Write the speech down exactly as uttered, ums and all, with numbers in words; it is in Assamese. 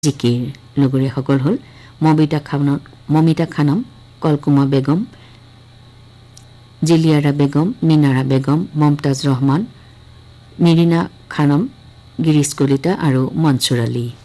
জিকিৰ লগৰীয়াসকল হ'ল মমিতা খানম মমিতা খানম কলকুমা বেগম জিলিয়াৰা বেগম মিনাৰা বেগম মমতাজ ৰহমান মিৰিনা খানম গিৰিশ কলিতা আৰু মনসুৰ আলী